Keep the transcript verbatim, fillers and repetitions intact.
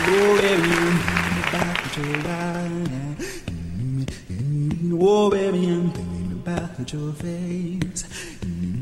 Oh, baby, I'm about your ride. Oh, baby, I'm thinking about your face.